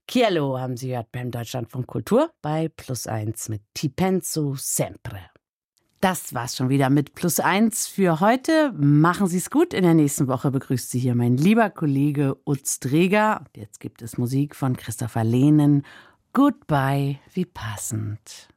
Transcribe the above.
Chiello haben Sie gehört beim Deutschlandfunk Kultur bei +1 mit Ti penso sempre. Das war's schon wieder mit +1 für heute. Machen Sie es gut. In der nächsten Woche begrüßt Sie hier mein lieber Kollege Utz Dreger. Und jetzt gibt es Musik von Christopher Lehnen. Goodbye, wie passend.